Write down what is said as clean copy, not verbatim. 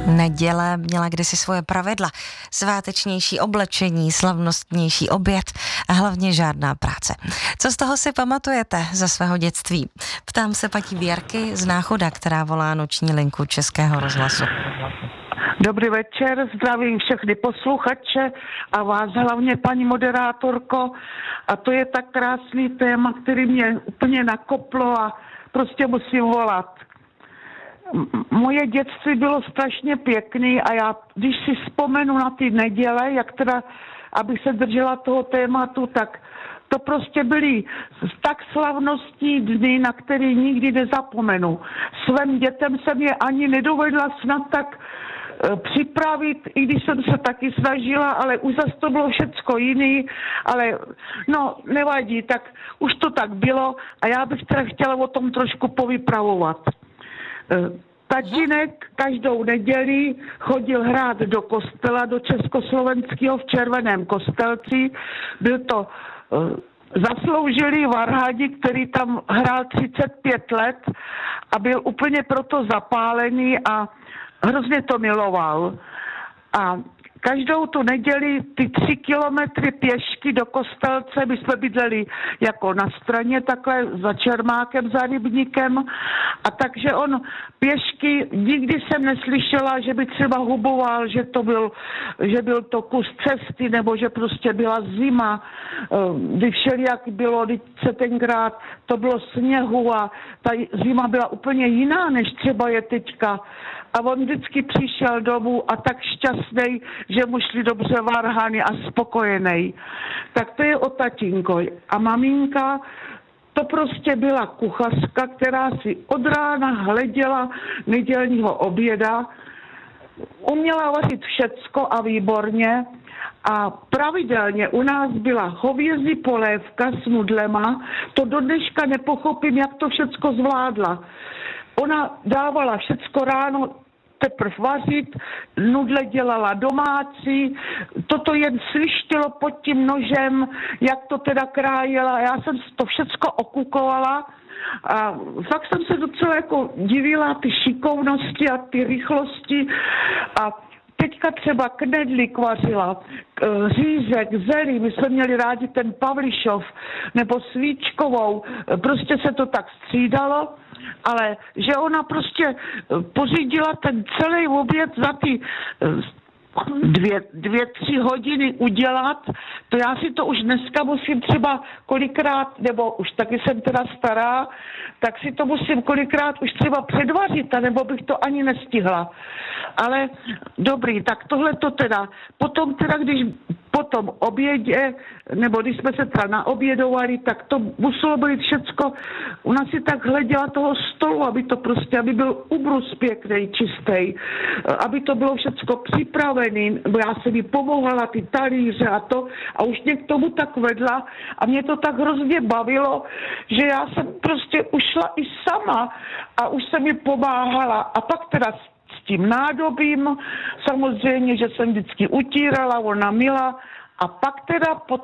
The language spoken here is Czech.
Neděle měla kdysi svoje pravidla, svátečnější oblečení, slavnostnější oběd a hlavně žádná práce. Co z toho si pamatujete ze svého dětství? Ptám se paní Věrky z Náchoda, která volá noční linku Českého rozhlasu. Dobrý večer, zdravím všechny posluchače a vás hlavně, paní moderátorko. A to je tak krásný téma, který mě úplně nakoplo a prostě musím volat. Moje dětství bylo strašně pěkný a já, když si vzpomenu na ty neděle, jak teda, abych se držela toho tématu, tak to prostě byly tak slavnostní dny, na který nikdy nezapomenu. Svým dětem jsem je ani nedovedla snad tak připravit, i když jsem se taky snažila, ale už zase to bylo všecko jiný, ale no, nevadí, tak už to tak bylo a já bych teda chtěla o tom trošku povypravovat. Tatínek každou neděli chodil hrát do kostela, do Československého v Červeném Kostelci. Byl to zasloužilý varhani, který tam hrál 35 let a byl úplně proto zapálený a hrozně to miloval. A každou tu neděli ty 3 kilometry pěšky do Kostelce, my jsme bydleli jako na straně, takhle za Čermákem, za Rybníkem, a takže on pěšky, nikdy jsem neslyšela, že by třeba huboval, že byl to kus cesty, nebo že prostě byla zima, kdy všelijak bylo, když se tenkrát to bylo sněhu a ta zima byla úplně jiná, než třeba je teďka. A on vždycky přišel domů a tak šťastný, že mu šli dobře varhany a spokojený. Tak to je o tatínko. A maminka, to prostě byla kuchařka, která si od rána hleděla nedělního oběda. Uměla vařit všecko a výborně. A pravidelně u nás byla hovězí polévka s nudlema. To do dneška nepochopím, jak to všecko zvládla. Ona dávala všecko ráno teprve vařit, nudle dělala domácí, toto jen svištilo pod tím nožem, jak to teda krájela. Já jsem to všecko okukovala a fakt jsem se docela jako divila ty šikovnosti a ty rychlosti a teďka třeba knedlík vařila, řízek, zelí, my jsme měli rádi ten Pavlišov nebo svíčkovou, prostě se to tak střídalo, ale že ona prostě pořídila ten celý oběd za ty 2-3 hodiny udělat, to já si to už dneska musím třeba kolikrát, nebo už taky jsem teda stará, tak si to musím kolikrát už třeba předvařit, nebo bych to ani nestihla. Ale dobrý, tak tohle to teda, potom teda, když po tom obědě, nebo když jsme se teda naobědovali, tak to muselo být všecko, ona si tak hleděla toho stolu, aby to prostě, aby byl ubrus pěkný, čistý, aby to bylo všecko připravený, bo já jsem jí pomohla, ty talíře a to, a už mě k tomu tak vedla a mě to tak hrozně bavilo, že já jsem prostě ušla i sama a už jsem mi pomáhala a pak teda s tím nádobím, samozřejmě, že jsem vždycky utírala, ona myla a pak teda